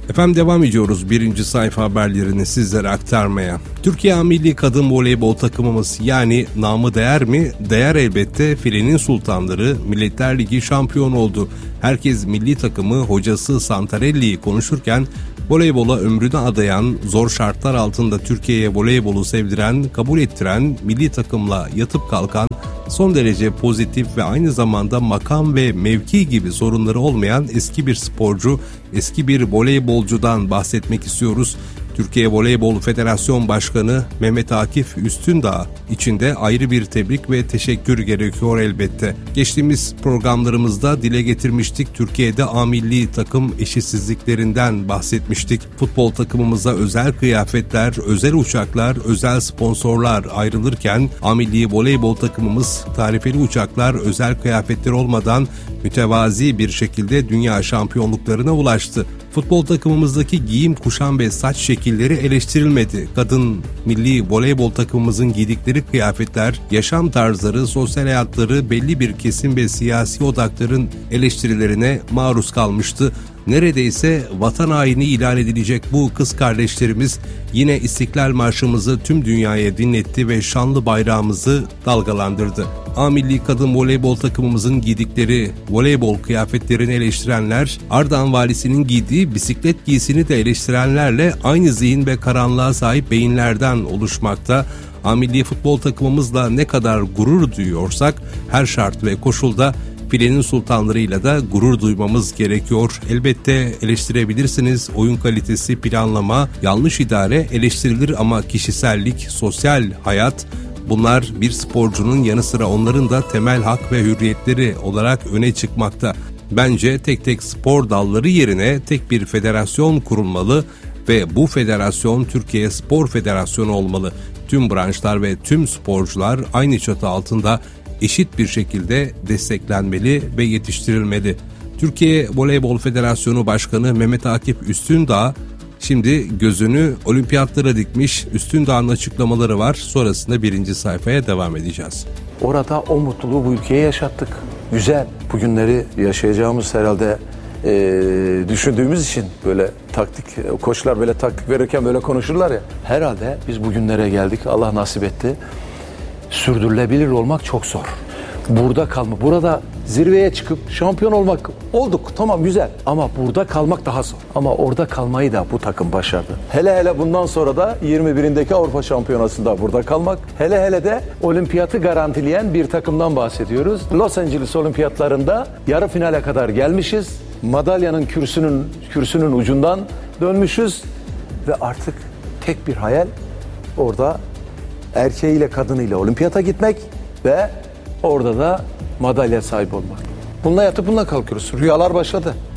Efendim devam ediyoruz birinci sayfa haberlerini sizlere aktarmaya. Türkiye Milli Kadın Voleybol takımımız yani namı değer mi? Değer elbette. Filenin sultanları Milletler Ligi şampiyonu oldu. Herkes milli takımı hocası Santarelli'yi konuşurken voleybola ömrünü adayan, zor şartlar altında Türkiye'ye voleybolu sevdiren, kabul ettiren, milli takımla yatıp kalkan, son derece pozitif ve aynı zamanda makam ve mevki gibi sorunları olmayan eski bir sporcu, eski bir voleybolcudan bahsetmek istiyoruz. Türkiye Voleybol Federasyon Başkanı Mehmet Akif Üstündağ için de ayrı bir tebrik ve teşekkür gerekiyor elbette. Geçtiğimiz programlarımızda dile getirmiştik. Türkiye'de A-milli takım eşitsizliklerinden bahsetmiştik. Futbol takımımıza özel kıyafetler, özel uçaklar, özel sponsorlar ayrılırken A-milli voleybol takımımız tarifeli uçaklar, özel kıyafetler olmadan mütevazi bir şekilde dünya şampiyonluklarına ulaştı. Futbol takımımızdaki giyim, kuşam ve saç şekilleri eleştirilmedi. Kadın milli voleybol takımımızın giydikleri kıyafetler, yaşam tarzları, sosyal hayatları belli bir kesim ve siyasi odakların eleştirilerine maruz kalmıştı. Neredeyse vatan haini ilan edilecek bu kız kardeşlerimiz yine İstiklal Marşımızı tüm dünyaya dinletti ve şanlı bayrağımızı dalgalandırdı. A-milli kadın voleybol takımımızın giydikleri voleybol kıyafetlerini eleştirenler, Ardahan Valisi'nin giydiği bisiklet giysini de eleştirenlerle aynı zihin ve karanlığa sahip beyinlerden oluşmakta. A-milli futbol takımımızla ne kadar gurur duyuyorsak her şart ve koşulda filenin sultanlarıyla da gurur duymamız gerekiyor. Elbette eleştirebilirsiniz. Oyun kalitesi, planlama, yanlış idare eleştirilir ama kişisellik, sosyal hayat, bunlar bir sporcunun yanı sıra onların da temel hak ve hürriyetleri olarak öne çıkmakta. Bence tek tek spor dalları yerine tek bir federasyon kurulmalı ve bu federasyon Türkiye Spor Federasyonu olmalı. Tüm branşlar ve tüm sporcular aynı çatı altında eşit bir şekilde desteklenmeli ve yetiştirilmeli. Türkiye Voleybol Federasyonu Başkanı Mehmet Akif Üstündağ şimdi gözünü olimpiyatlara dikmiş. Üstündağ'ın açıklamaları var. Sonrasında birinci sayfaya devam edeceğiz. Orada o mutluluğu bu ülkeye yaşattık. Güzel. Bugünleri yaşayacağımız herhalde düşündüğümüz için böyle koçlar böyle taktik verirken böyle konuşurlar ya. Herhalde biz bugünlere geldik. Allah nasip etti. Sürdürülebilir olmak çok zor. Burada zirveye çıkıp şampiyon olmak olduk. Tamam güzel. Ama burada kalmak daha zor. Ama orada kalmayı da bu takım başardı. Hele bundan sonra da 21'indeki Avrupa Şampiyonası'nda burada kalmak. Hele de olimpiyatı garantileyen bir takımdan bahsediyoruz. Los Angeles Olimpiyatlarında yarı finale kadar gelmişiz. Madalyanın kürsünün ucundan dönmüşüz. Ve artık tek bir hayal orada erkeğiyle kadınıyla olimpiyata gitmek ve orada da madalya sahibi olmak. Bununla yatıp bununla kalkıyoruz. Rüyalar başladı.